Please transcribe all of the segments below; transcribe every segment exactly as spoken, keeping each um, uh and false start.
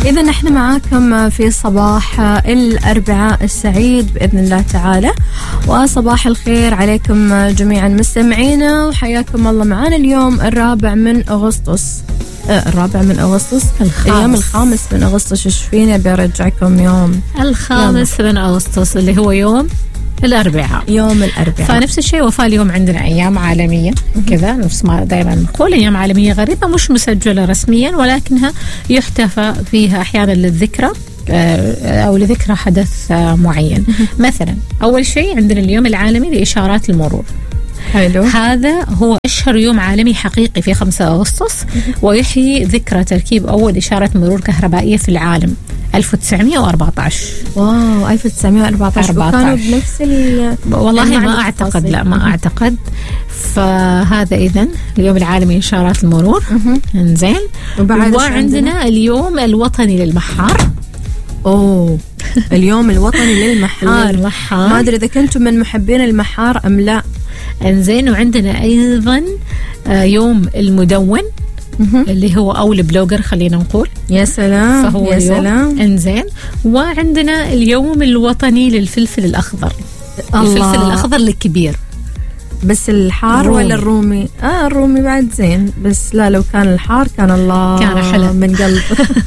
إذا نحن معاكم في صباح الأربعاء السعيد بإذن الله تعالى، وصباح الخير عليكم جميعا مستمعينا، وحياكم الله معنا اليوم الرابع من أغسطس. آه الرابع من أغسطس الخامس. اليوم الخامس من أغسطس. إيش فينا بيرجعكم يوم الخامس يوم. من أغسطس اللي هو يوم الأربعاء. يوم الأربعاء. فنفس الشيء وفاء، اليوم عندنا أيام عالمية كذا، نفس ما دائما نقول أيام عالمية غريبة مش مسجلة رسميا، ولكنها يحتفى فيها أحيانا للذكرى أو لذكرى حدث معين. مثلا أول شيء عندنا اليوم العالمي لإشارات المرور. حلو. هذا هو أشهر يوم عالمي حقيقي في خمسة أغسطس، ويحيي ذكرى تركيب أول إشارة مرور كهربائية في العالم ألف وتسعمائة وأربعة عشر. واو ألف وتسعمائة وأربعة عشر. وكانوا بنفس ال والله ما أعتقد، لا ما أعتقد. فهذا إذن اليوم العالمي لإشارات المرور. إنزين. وعندنا اليوم الوطني للمحار. أوه اليوم الوطني للمحار. المحار. ما أدري إذا كنتم من محبين المحار أم لا. إنزين. وعندنا أيضا يوم المدون اللي هو أو البلوجر خلينا نقول. يا سلام. فهو يا سلام. إنزين. وعندنا اليوم الوطني للفلفل الأخضر. الله. الفلفل الأخضر الكبير. بس الحار الرومي. ولا الرومي؟ آه الرومي بعد زين، بس لا لو كان الحار كان الله كان حلو من قلب.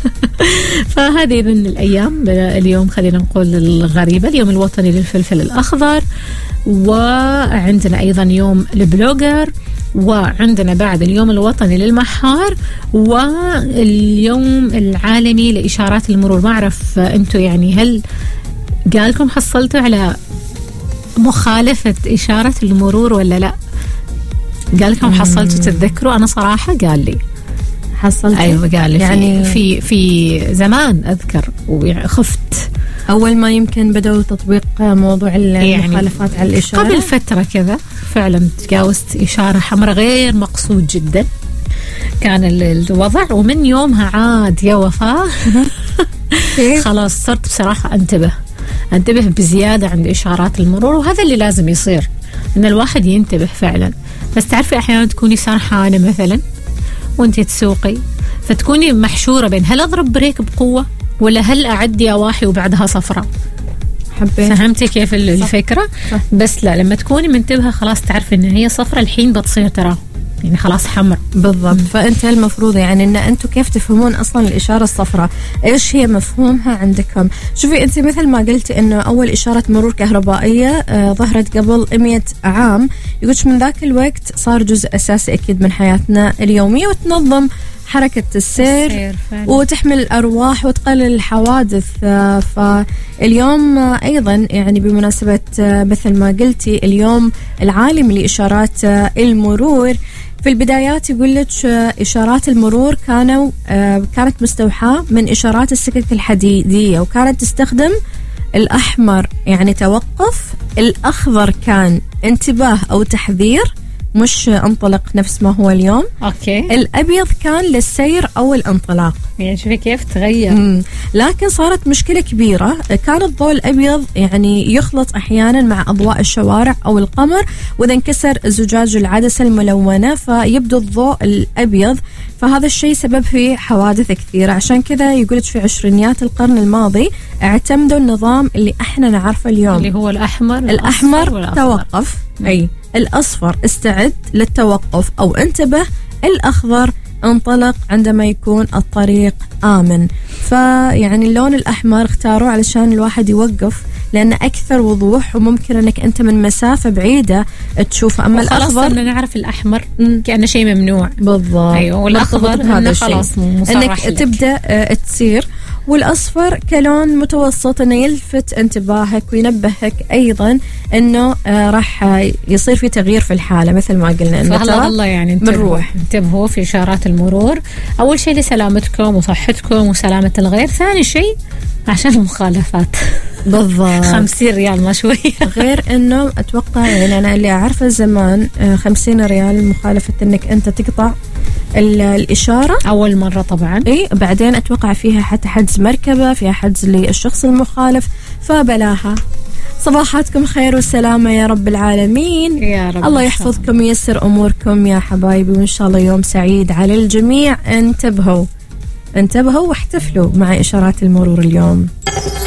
فهذه من الأيام اليوم خلينا نقول الغريبة. اليوم الوطني للفلفل الأخضر، وعندنا أيضا يوم البلوجر، وعندنا بعد اليوم الوطني للمحار، واليوم العالمي لإشارات المرور. ما أعرف أنتوا يعني هل قالكم حصلتوا على مخالفة إشارة المرور ولا لا؟ قالكم حصلتوا تتذكروا؟ أنا صراحة قال لي حصلت. أيوة قال لي يعني في في زمان أذكر وخفت أول ما يمكن بدأوا تطبيق موضوع المخالفات يعني على الإشارة. قبل فترة كذا فعلا تجاوزت إشارة حمراء غير مقصود جدا كان الوضع، ومن يومها عاد يا وفاء خلاص صرت بصراحة أنتبه انتبه بزيادة عند إشارات المرور، وهذا اللي لازم يصير، إن الواحد ينتبه فعلا. بس تعرفي أحيانا تكوني سرحانة مثلا وانتي تسوقي، فتكوني محشورة بين هل أضرب بريك بقوة ولا هل أعدي أواحي وبعدها صفرة. حبيت. فهمتي كيف الفكرة؟ صح. بس لا لما تكوني منتبهة خلاص تعرفي إن هي صفرة الحين بتصير ترى يعني خلاص حمر. بالضبط. فأنت المفروض يعني إن أنتوا كيف تفهمون أصلا الإشارة الصفراء، إيش هي مفهومها عندكم. شوفي أنت مثل ما قلتي إنه أول إشارة مرور كهربائية آه ظهرت قبل مئة عام، يقولش من ذاك الوقت صار جزء أساسي أكيد من حياتنا اليومية، وتنظم حركة السير وتحمل الأرواح وتقلل الحوادث. آه فاليوم آه أيضا يعني بمناسبة آه مثل ما قلتي اليوم العالمي لإشارات آه المرور، في البدايات يقول لك إشارات المرور كانوا كانت مستوحاة من إشارات السكك الحديدية، وكانت تستخدم الأحمر يعني توقف، الأخضر كان انتباه أو تحذير مش انطلق نفس ما هو اليوم. أوكي. الأبيض كان للسير أو الانطلاق. يعني شوفي كيف تغير. مم. لكن صارت مشكلة كبيرة، كان الضوء الأبيض يعني يخلط أحيانا مع أضواء الشوارع أو القمر، وإذا انكسر زجاج العدسة الملونة فيبدو الضوء الأبيض، فهذا الشيء سبب في حوادث كثيرة. عشان كذا يقولك في عشرينيات القرن الماضي اعتمدوا النظام اللي احنا نعرفه اليوم اللي هو الأحمر. الأحمر توقف. أي الأصفر استعد للتوقف أو انتبه، الأخضر انطلق عندما يكون الطريق آمن. فيعني اللون الأحمر اختاروه علشان الواحد يوقف لأنه أكثر وضوح، وممكن أنك أنت من مسافة بعيدة تشوف. أما الأخضر إنه نعرف الأحمر كأنه شيء ممنوع. بالضبط. أيوة. والأخضر إنه خلاص أنك لك. تبدأ تسير. والأصفر كلون متوسط أنه يلفت انتباهك وينبهك أيضا أنه آه راح يصير في تغيير في الحالة مثل ما قلنا. فالله الله يعني انتبهوا انتبهوا في إشارات المرور. أول شيء لسلامتكم وصحتكم وسلامة الغير، ثاني شيء عشان المخالفات. بالضبط. خمسين ريال ما شوية. غير أنه أتوقع يعني أنا اللي أعرفه زمان خمسين ريال مخالفة أنك أنت تقطع الإشارة أول مرة طبعا. إيه بعدين أتوقع فيها حتى حجز مركبة، فيها حجز للشخص المخالف، فبلاها. صباحاتكم خير والسلامة يا رب العالمين. يا رب. الله يحفظكم وييسر أموركم يا حبايبي، وإن شاء الله يوم سعيد على الجميع. انتبهوا انتبهوا واحتفلوا مع إشارات المرور اليوم.